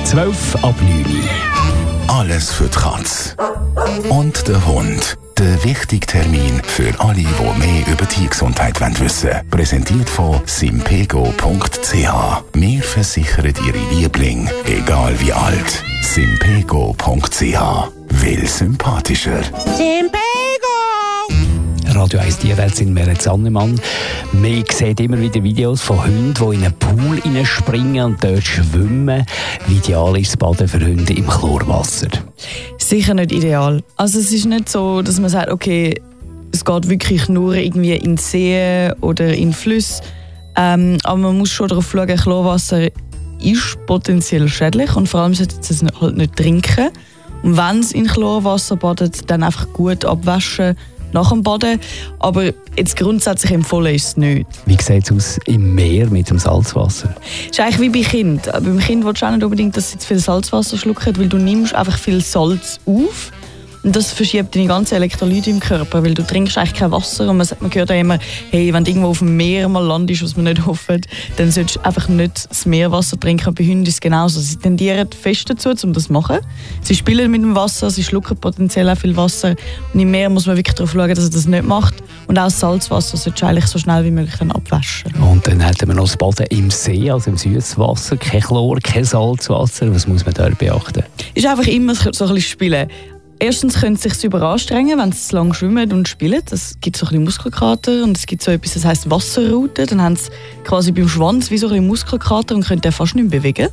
12:09. Alles für die Katze. Und der Hund. Der wichtige Termin für alle, die mehr über Tiergesundheit wissen wollen. Präsentiert von simpego.ch. Wir versichern Ihre Lieblinge, egal wie alt. simpego.ch. Will sympathischer. Radio 1 Tierärztin Meret Sannemann. Man sieht immer wieder Videos von Hunden, die in einen Pool springen und dort schwimmen. Wie ideal ist das Baden für Hunde im Chlorwasser? Sicher nicht ideal. Also es ist nicht so, dass man sagt, okay, es geht wirklich nur irgendwie in Seen oder in Flüsse. Aber man muss schon darauf schauen, Chlorwasser ist potenziell schädlich und vor allem sollte es halt nicht trinken. Und wenn es in Chlorwasser badet, dann einfach gut abwaschen nach dem Baden. Aber jetzt grundsätzlich empfohlen ist es nicht. Wie sieht es aus im Meer mit dem Salzwasser? Es ist eigentlich wie bei Kindern. Beim Kind willst du auch nicht unbedingt, dass sie zu viel Salzwasser schlucken, weil du nimmst einfach viel Salz auf. Und das verschiebt deine ganzen Elektrolyte im Körper, weil du trinkst eigentlich kein Wasser. Und man hört ja immer, hey, wenn du irgendwo auf dem Meer mal landest, was man nicht hofft, dann solltest du einfach nicht das Meerwasser trinken. Und bei Hunden ist es genauso. Sie tendieren fest dazu, um das zu machen. Sie spielen mit dem Wasser, sie schlucken potenziell auch viel Wasser. Und im Meer muss man wirklich darauf schauen, dass er das nicht macht. Und auch das Salzwasser solltest du eigentlich so schnell wie möglich dann abwaschen. Und dann hätten wir noch das Baden im See, also im Süßwasser. Kein Chlor, kein Salzwasser. Was muss man da beachten? Ist einfach immer so ein bisschen spielen. Erstens können sie sich überanstrengen, wenn sie zu lange schwimmen und spielen. Es gibt so ein bisschen Muskelkater und es gibt so etwas, das heisst Wasserrute. Dann haben sie quasi beim Schwanz wie so ein bisschen Muskelkater und können den fast nicht mehr bewegen.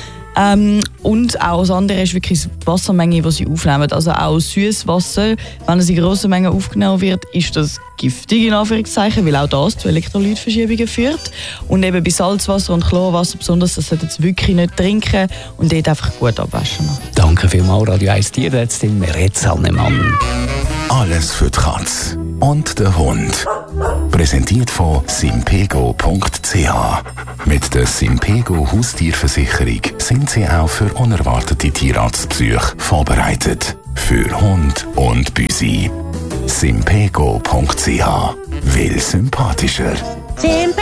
Und auch das andere ist wirklich die Wassermenge, die sie aufnehmen. Also auch Süßwasser, wenn es in grossen Mengen aufgenommen wird, ist das giftig in Anführungszeichen, weil auch das zu Elektrolytverschiebungen führt. Und eben bei Salzwasser und Chlorwasser besonders, das sollten sie wirklich nicht trinken und dort einfach gut abwaschen. Danke vielmals, Radio 1 Tierärztin Meret Sannemann. Alles für die Katze. Und der Hund. Präsentiert von simpego.ch. Mit der Simpego Haustierversicherung sind Sie auch für unerwartete Tierarztbesuche vorbereitet. Für Hund und Büsi. simpego.ch. Will sympathischer.